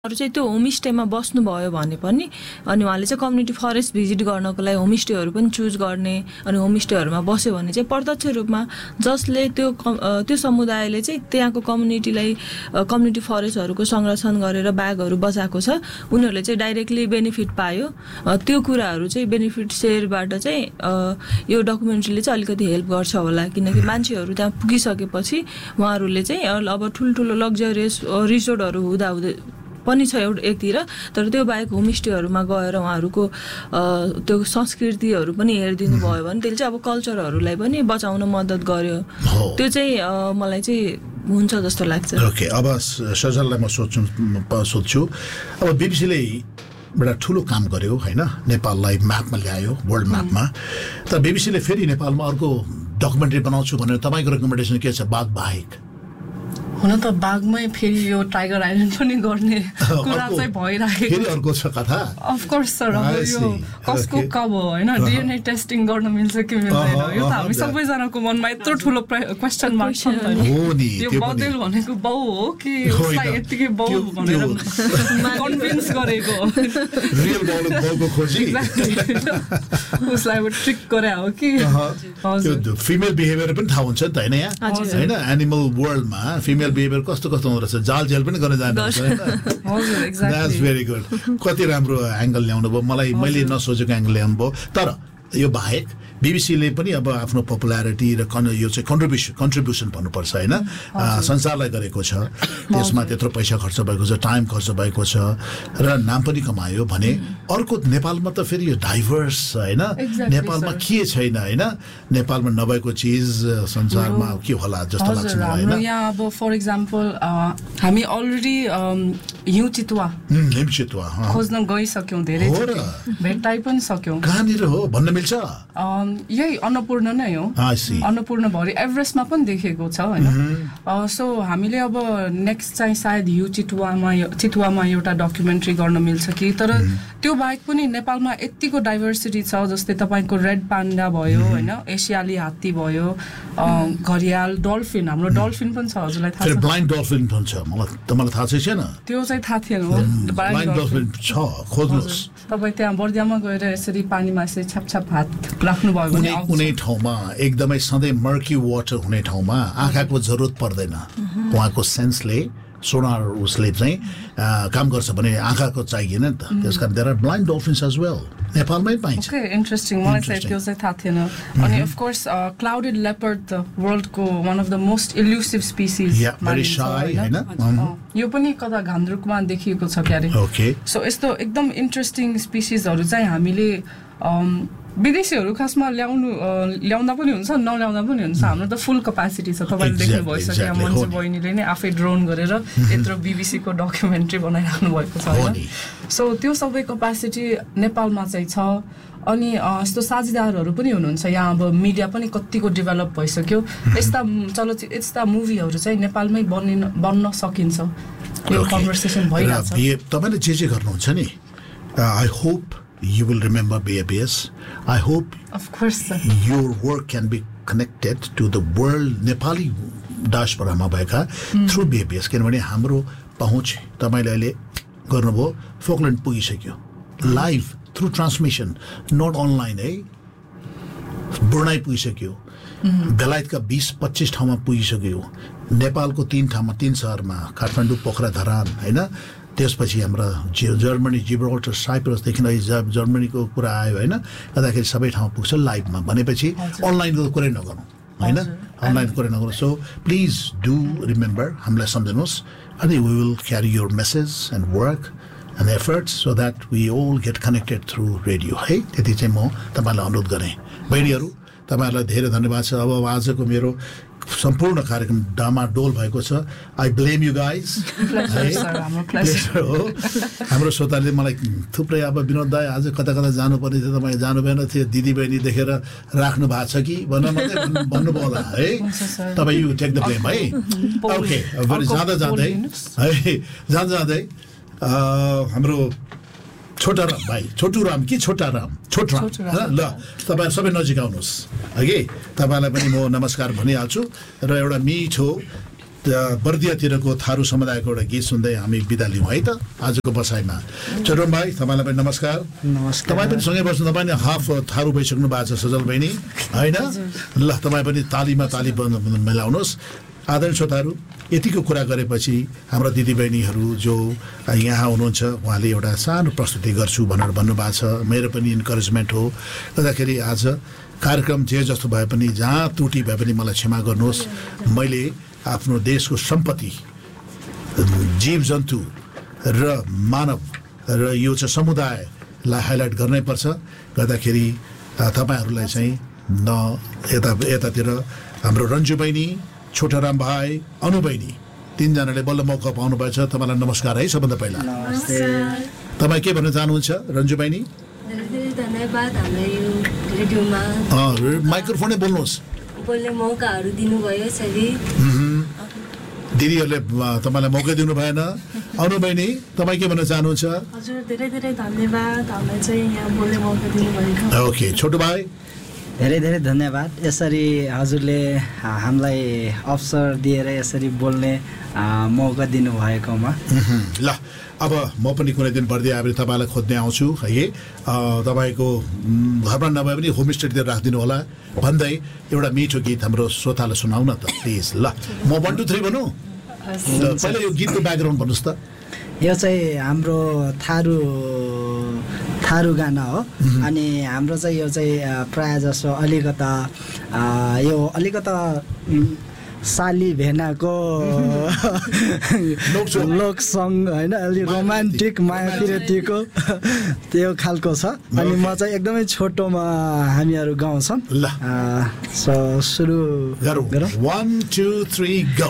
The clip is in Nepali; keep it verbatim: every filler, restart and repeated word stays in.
चाहिँ त्यो होमस्टेमा बस्नुभयो भने पनि अनि उहाँले चाहिँ कम्युनिटी फरेस्ट भिजिट गर्नको लागि होमस्टेहरू पनि चुज गर्ने अनि होमस्टेहरूमा बस्यो भने चाहिँ प्रत्यक्ष रूपमा जसले त्यो त्यो समुदायले चाहिँ त्यहाँको कम्युनिटीलाई कम्युनिटी फरेस्टहरूको संरक्षण गरेर बाघहरू बचाएको छ उनीहरूले चाहिँ डाइरेक्टली बेनिफिट पायो। त्यो कुराहरू चाहिँ बेनिफिट सेयरबाट चाहिँ यो डकुमेन्ट्रीले चाहिँ अलिकति हेल्प गर्छ होला किनकि मान्छेहरू त्यहाँ पुगिसकेपछि उहाँहरूले चाहिँ अब ठुल्ठुलो लग्जरियस रिसोर्टहरू हुँदाहुँदै पनि छ एउटा एकतिर तर त्यो बाहेक होमस्टेहरूमा गएर उहाँहरूको त्यो संस्कृतिहरू पनि हेरिदिनु भयो भने त्यसले चाहिँ अब कल्चरहरूलाई पनि बचाउन मद्दत गर्यो। त्यो चाहिँ मलाई चाहिँ हुन्छ जस्तो लाग्छ। ओके, अब सजललाई म सोध्छु सोध्छु अब बीबीसीले एउटा ठुलो काम गर्यो होइन, नेपाललाई म्यापमा ल्यायो वर्ल्ड म्यापमा, तर बीबीसीले फेरि नेपालमा अर्को डकुमेन्ट्री बनाउँछु भनेर तपाईँको रेकमेन्डेसन के छ बाघ बाहेक? हुन त बाघमै फेरि यो टाइगर आइल्यान्ड पनि गर्ने कुरा चाहिँ भइरहेको फेरि अर्को छ कथा अफकोर्स सर। अब यो कसको कब हो होइन, डिएनए टेस्टिङ गर्न मिल्छ कि मिल्दैन यो त हामी सबैजनाको मनमा यत्रो ठुलो क्वेसन मार्क छ नि। यो बदल भनेको बाउ हो कि उसलाई यतिकै बाउ भनेर कन्भिन्स गरेको रियल बाउको खोजी उसलाई अब ट्रिक गरे हो कि त्यो फिमेल बिहेभियर पनि थाहा हुन्छ नि त होइन यहाँ होइन एनिमल वर्ल्डमा फिमेल बिहेभियर कस्तो कस्तो हुँदो रहेछ, जाल जेल पनि गर्न जानुपर्छ होइन। द्याट्स भेरी गुड, कति राम्रो एङ्गल ल्याउनु भयो, मलाई मैले नसोचेको एङ्गल ल्याउनु भयो। तर यो बाहेक बीबीसीले पनि अब आफ्नो पपुलारिटी र कन यो चाहिँ कन्ट्रिब्युसन कन्ट्रिब्युसन भन्नुपर्छ होइन संसारलाई गरेको छ, त्यसमा त्यत्रो पैसा खर्च भएको छ, टाइम खर्च भएको छ र नाम पनि कमायो भने अर्को नेपालमा त फेरि यो डाइभर्स होइन, नेपालमा के छैन होइन, नेपालमा नभएको चिज संसारमा के होला जस्तो लाग्छ मलाई होइन। यहाँ अब फर इक्जाम्पल हामी अलरेडी हिउँ चितुवा हिउँ चितुवा खोज्न गइसक्यौँ, धेरै भेट्टाइ पनि सक्यौँ। कहाँनिर हो भन्न मिल्छ? यही अन्नपूर्ण नै हो, अन्नपूर्ण भरि एभरेस्टमा पनि देखेको छ होइन। सो हामीले अब नेक्स्ट चाहिँ सायद हिउँ चितुवामा चितुवामा एउटा डकुमेन्ट्री गर्न मिल्छ कि, तर त्यो बाहेक पनि नेपालमा यत्तिको डाइभर्सिटी छ जस्तै तपाईँको रेड पान्डा भयो होइन, एसियाली हात्ती भयो, घरियाल, डल्फिन, हाम्रो डल्फिन पनि छ, हजुरलाई थाहा छ? ब्लाइन्ड डल्फिन भन्छ, मलाई तपाईँलाई थाहा छैन? त्यो चाहिँ थाहा थिएन हो, ब्लाइन्ड डल्फिन छ, खोज्नुहोस्। तपाईँ त्यहाँ बर्दियामा गएर यसरी पानीमा यसरी छापछाप हात राख्नुभयो भने कुनै ठाउँमा एकदमै सधैँ मर्की वाटर हुने ठाउँमा आँखाको जरुरत पर्दैन, उहाँको सेन्सले सोनार उसले चाहिँ काम गर्छ भने आँखाको चाहिएन नि त, त्यस कारण there are blind डल्फिन्स as well, नेपालमै पाइन्छ। ओके, इन्ट्रेस्टिङ, मलाई चाहिँ त्यो चाहिँ थाहा थिएन। अनि of course clouded leopard the वर्ल्डको one of the most इल्युसिभ species हैन, यो पनि कता घान्द्रुकमा देखिएको छ क्यारे। ओके, सो यस्तो एकदम इन्ट्रेस्टिङ स्पिसिजहरू चाहिँ हामीले विदेशीहरू खासमा ल्याउनु ल्याउँदा पनि हुन्छ नल्याउँदा पनि हुन्छ, हाम्रो त फुल कपेसिटी छ। तपाईँले देख्नु भइसक्यो मन्जु बहिनीले नै आफै ड्रोन गरेर यत्रो बीबीसीको डकुमेन्ट्री बनाइराख्नु भएको छ होइन। सो त्यो सबै कपेसिटी नेपालमा चाहिँ छ। अनि यस्तो साझेदारहरू पनि हुनुहुन्छ यहाँ, अब मिडिया पनि कतिको डेभलप भइसक्यो, यस्ता चलचित्र यस्ता मुभीहरू चाहिँ नेपालमै बनिन बन्न सकिन्छ। यो कन्भर्सेसन भइरहेछ। तपाईँले जे जे गर्नुहुन्छ नि, I hope you will remember B A B S. I hope of course sir. your work can be connected to the world Nepali diaspora-ma bhayeka through B A B S किनभने हाम्रो पहुँच तपाईले अहिले गर्नुभयो, फोकल्यान्ड पुगिसक्यो live through transmission, not online है, ब्रुनाई पुगिसक्यो, बेलायतका बीस पच्चीस ठाउँमा पुगिसक्यो, नेपालको तीन ठाउँमा तीन शहरमा काठमाडौँ, पोखरा, धरान होइन, त्यसपछि हाम्रा जर्मनी, जिब्राल्टर, साइप्रसदेखि जब जर्मनीको कुरा आयो होइन, गर्दाखेरि सबै ठाउँ पुग्छ लाइभमा भनेपछि अनलाइनको कुरै नगरौँ होइन, अनलाइनको कुरै नगरौँ। सो प्लिज डु रिमेम्बर, हामीलाई सम्झनुहोस् अनि we will carry your message and work and efforts so that we all get connected through radio है। त्यति चाहिँ म तपाईँलाई अनुरोध गरेँ। बहिनीहरू तपाईँहरूलाई धेरै धन्यवाद छ। अब आजको मेरो सम्पूर्ण कार्यक्रम डामाडोल भएको छ, आई ब्लेम यु गाइज हो। हाम्रो श्रोताले मलाई थुप्रै अब विनोद दाई आज कता कता जानुपर्ने थियो, तपाईँ जानु भएन थियो, दिदी बहिनी देखेर राख्नु भएको छ कि भनेर मात्रै भन्नुभयो होला है, तपाईँ यु टेक द ब्लेम है। ओके, जाँदा जाँदै है जाँदा जाँदै हाम्रो छोटा राम भाइ, छोटु राम कि छोटा राम, छोट राम ल तपाईँ सबै नजिक आउनुहोस् हगि, तपाईँलाई पनि म नमस्कार भनिहाल्छु र एउटा मिठो बर्दियातिरको थारू समुदायको एउटा गीत सुन्दै हामी बिदा लिउँ है त आजको बसाइमा। चोरम भाइ तपाईँलाई पनि नमस्कार। नमस्कार। तपाईँ पनि सँगै बस्नु, तपाईँ पनि हाफ थारू भइसक्नु भएको छ सजल बहिनी होइन? ल तपाईँ पनि तालीमा ताली मिलाउनुहोस्। आदरणीय श्रोताहरू, यतिको कुरा गरेपछि हाम्रा दिदीबहिनीहरू जो यहाँ हुनुहुन्छ उहाँले एउटा सानो प्रस्तुति गर्छु भनेर भन्नुभएको छ। मेरो पनि इन्करेजमेन्ट हो। गर्दाखेरि आज कार्यक्रम जे जस्तो भए पनि जहाँ त्रुटि भए पनि मलाई क्षमा गर्नुहोस्। मैले आफ्नो देशको सम्पत्ति, जीवजन्तु र मानव र यो चाहिँ समुदायलाई हाइलाइट गर्नै पर्छ। गर्दाखेरि तपाईँहरूलाई चाहिँ न यता यतातिर हाम्रो रन्जु बहिनी, छोटाराम भाइ, अनु बहिनी तिनजनाले बल्ल मौका पाउनुभएछ। तपाईँलाई नमस्कार है। सबभन्दा पहिला तपाईँ के भन्न चाहनुहुन्छ रन्जु बहिनी? धन्यवाद हामीलाई यो रेडियोमा माइक्रोफोनै बोल्नुहोस्। बोल्ने मौकाहरू दिनुभयो सबै दिदीहरूले तपाईँलाई मौका दिनु भएन। अनु बहिनी तपाईँ के भन्न चाहनुहुन्छ? हजुर धेरै धेरै धन्यवाद हामीलाई चाहिँ यहाँ बोल्ने मौका दिनुभएको। ओके छोटो भाइ? धेरै धेरै धन्यवाद यसरी हजुरले हामीलाई अवसर दिएर यसरी बोल्ने मौका दिनुभएकोमा। ल अब म पनि कुनै दिन बढ्दै आएर तपाईँलाई खोज्दै आउँछु है। तपाईँको घरमा नभए पनि होमस्टेतिर राखिदिनु होला भन्दै एउटा मिठो गीत हाम्रो श्रोतालाई सुनाउ न त प्लिज। ल म वान टू थ्री भनौँ। पहिला यो गीतको ब्याकग्राउन्ड भन्नुहोस् त। यो चाहिँ हाम्रो थारू थारू गाना हो अनि हाम्रो चाहिँ यो चाहिँ प्रायः जसो अलिकता यो अलिकता साली भेनाको लोक सङ होइन, अलिक रोमान्टिक माया पिरतीको त्यो खालको छ। अनि म चाहिँ एकदमै छोटोमा हामीहरू गाउँछौँ। ल सो सुरु गरौँ। One two three go.